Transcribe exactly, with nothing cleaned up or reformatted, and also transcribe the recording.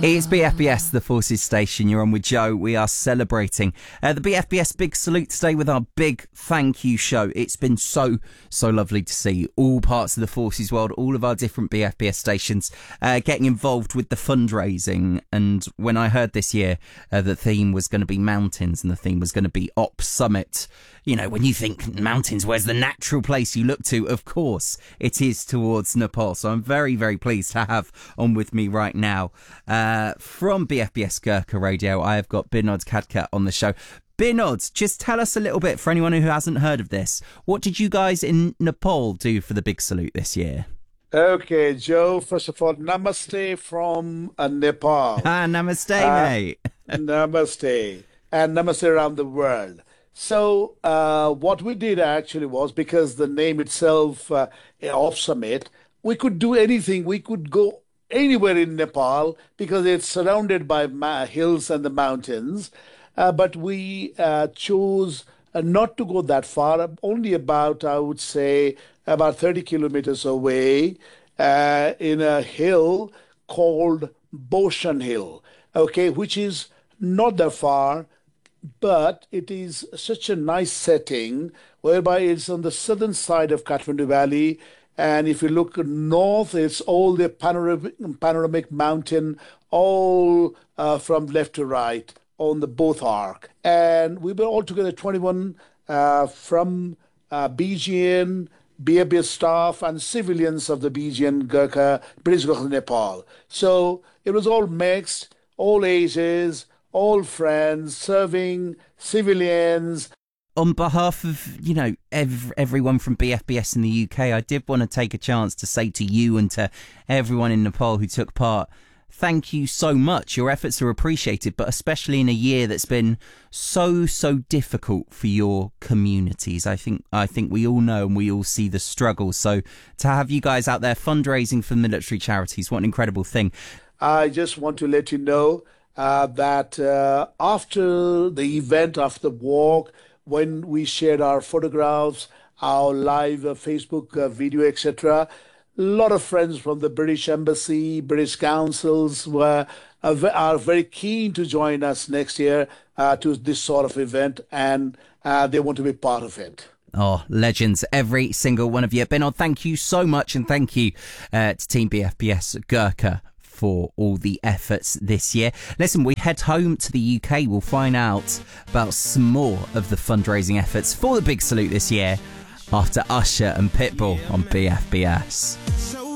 It's B F B S, the Forces Station. You're on with Joe. We are celebrating uh, the B F B S Big Salute today with our big thank you show. It's been so, so lovely to see all parts of the Forces world, all of our different B F B S stations uh, getting involved with the fundraising. And when I heard this year uh, the theme was going to be mountains and the theme was going to be Op Summit, you know, when you think mountains, where's the natural place you look to? Of course, it is towards Nepal. So I'm very, very pleased to have on with me right now uh, from B F B S Gurkha Radio, I have got Binod Khadka on the show. Binod, just tell us a little bit, for anyone who hasn't heard of this, what did you guys in Nepal do for the Big Salute this year? Okay, Joe, first of all, namaste from uh, Nepal. Ah, namaste, uh, mate. Namaste. And namaste around the world. So uh, what we did actually was, because the name itself, uh, Op Summit, we could do anything. We could go anywhere in Nepal because it's surrounded by ma- hills and the mountains. Uh, but we uh, chose uh, not to go that far, only about, I would say, about thirty kilometers away uh, in a hill called Boshan Hill, okay, which is not that far, but it is such a nice setting whereby it's on the southern side of Kathmandu Valley. And if you look north, it's all the panoramic, panoramic mountain, all uh, from left to right on the both arc. And we were all together twenty-one uh, from uh, B G N, B F B S staff, and civilians of the B G N Gurkha, British Gurkha Nepal. So it was all mixed, all ages, all friends, serving civilians. On behalf of, you know, ev- everyone from B F B S in the U K, I did want to take a chance to say to you and to everyone in Nepal who took part, thank you so much. Your efforts are appreciated, but especially in a year that's been so, so difficult for your communities. I think I think we all know and we all see the struggle. So to have you guys out there fundraising for military charities, what an incredible thing. I just want to let you know uh, that uh, after the event, after the walk, when we shared our photographs, our live uh, Facebook uh, video, et cetera, a lot of friends from the British Embassy, British councils were uh, are very keen to join us next year uh, to this sort of event, and uh, they want to be part of it. Oh, legends, every single one of you. Binod, thank you so much, and thank you uh, to Team B F B S Gurkha for all the efforts this year. Listen, we head home to the U K. We'll find out about some more of the fundraising efforts for the Big Salute this year after Usher and Pitbull on B F B S.